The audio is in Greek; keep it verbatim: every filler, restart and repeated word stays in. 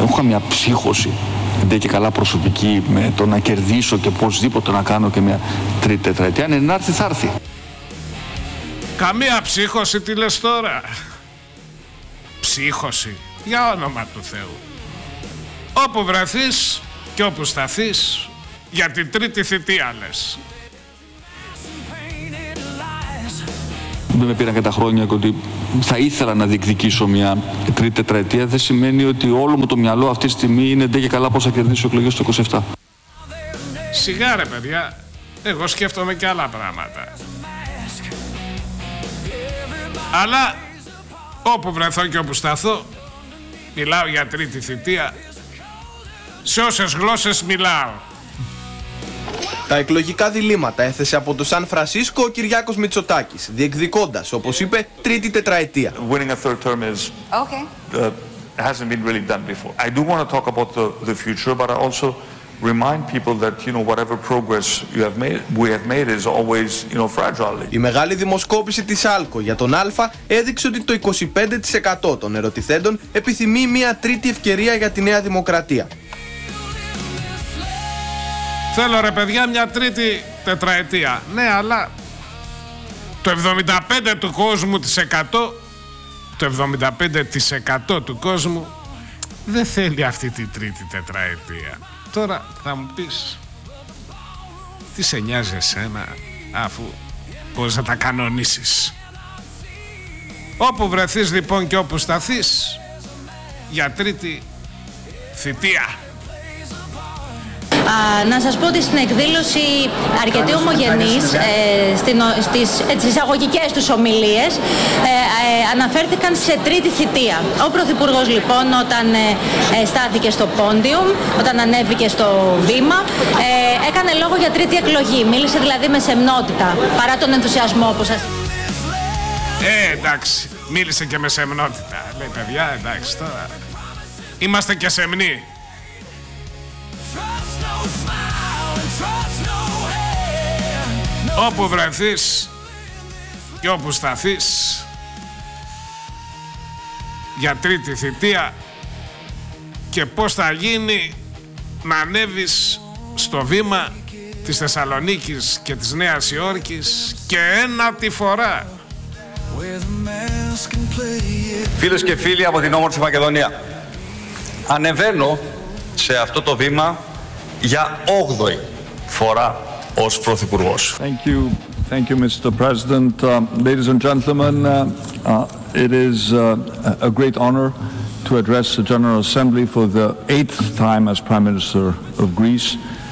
έχω καμιά ψύχωση ντε και καλά προσωπική με το να κερδίσω και οπωσδήποτε να κάνω και μια τρίτη τετραετία. Αν να έρθει, θα έρθει. Καμία ψύχωση τι λες τώρα? Ψύχωση, για όνομα του Θεού. Όπου βρεθείς και όπου σταθείς, για την τρίτη θητεία λες. Δεν με πήραν και τα χρόνια και ότι θα ήθελα να διεκδικήσω μια τρίτη τετραετία. Δεν σημαίνει ότι όλο μου το μυαλό αυτή τη στιγμή είναι ντε και καλά πώς θα κερδίσω εκλογές το είκοσι επτά. Σιγά ρε παιδιά, εγώ σκέφτομαι και άλλα πράγματα. Αλλά όπου βρεθώ και όπου σταθώ, μιλάω για τρίτη θητεία. Σε όσες γλώσσες μιλάω. Τα εκλογικά διλήμματα έθεσε από το Σαν Φρανσίσκο ο Κυριάκος Μητσοτάκης, διεκδικώντας, όπως είπε, τρίτη τετραετία. Winning a third term is okay. uh, hasn't been really done before. I do want to talk about the, the future, but I also remind people that, you know, whatever progress you have made, we have made is always, you know, fragile. Η μεγάλη δημοσκόπηση της Άλκο για τον Α έδειξε ότι το είκοσι πέντε τοις εκατό των ερωτηθέντων επιθυμεί μια τρίτη ευκαιρία για τη Νέα Δημοκρατία. Θέλω ρε παιδιά μια τρίτη τετραετία. Ναι, αλλά το εβδομήντα πέντε του κόσμου της εκατό, το εβδομήντα πέντε τοις εκατό του κόσμου δεν θέλει αυτή τη τρίτη τετραετία. Τώρα θα μου πεις, τι σε νοιάζει εσένα, αφού πώς θα τα κανονίσεις? Όπου βρεθείς λοιπόν και όπου σταθείς, για τρίτη θητεία. Α, να σας πω ότι στην εκδήλωση αρκετοί ομογενείς ε, στην, στις, στις εισαγωγικές τους ομιλίες ε, ε, αναφέρθηκαν σε τρίτη θητεία. Ο Πρωθυπουργός λοιπόν όταν ε, στάθηκε στο πόντιουμ, όταν ανέβηκε στο βήμα, ε, έκανε λόγο για τρίτη εκλογή. Μίλησε δηλαδή με σεμνότητα, παρά τον ενθουσιασμό όπως σας... Ε, εντάξει, μίλησε και με σεμνότητα. Λέει παιδιά, εντάξει τώρα, είμαστε και σεμνοί. Όπου βρεθείς και όπου σταθείς, για τρίτη θητεία, και πώς θα γίνει να ανέβεις στο βήμα της Θεσσαλονίκης και της Νέας Υόρκης και ένα τη φορά. Φίλες και φίλοι από την όμορφη Μακεδονία, ανεβαίνω σε αυτό το βήμα για όγδοη φορά ως Πρωθυπουργός. Thank you, thank you, Mister President. Uh, ladies and gentlemen, uh, uh, it is uh, a great honor to address the General Assembly for the eighth time as Prime Minister of Greece.